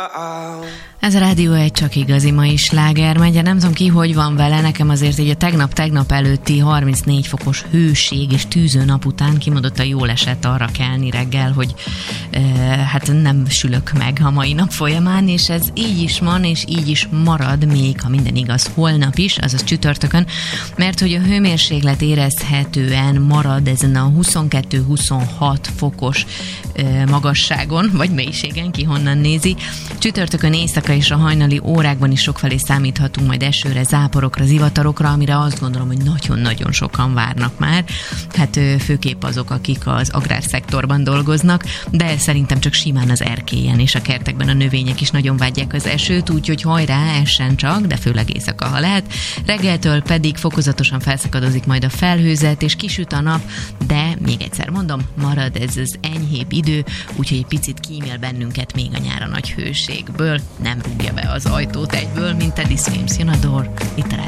Ez a Rádió egy csak igazi mai sláger megy. Nem tudom ki, hogy van vele, nekem azért így a tegnap előtti 34 fokos hőség és tűző nap után kimondottan jól esett arra kelni reggel, hogy hát nem sülök meg a mai nap folyamán, és ez így is van, és így is marad még, ha minden igaz, holnap is, azaz csütörtökön, mert hogy a hőmérséklet érezhetően marad ezen a 22-26 fokos magasságon, vagy mélységen, ki honnan nézi. Csütörtökön éjszaka és a hajnali órákban is sokfelé számíthatunk majd esőre, záporokra, zivatarokra, amire azt gondolom, hogy nagyon-nagyon sokan várnak már. Hát főképp azok, akik az agrárszektorban dolgoznak, de szerintem csak simán az erkélyen és a kertekben a növények is nagyon vágyják az esőt, úgyhogy hajrá, essen csak, de főleg éjszaka, ha lehet. Reggeltől pedig fokozatosan felszakadozik majd a felhőzet, és kisüt a nap, de még egyszer mondom, marad ez az enyhébb idő, úgyhogy egy picit kímél bennünket még a nyára nagy hőségből, nem rúgja be az ajtót egyből, mint Teddy Swims, jön a Door, itt a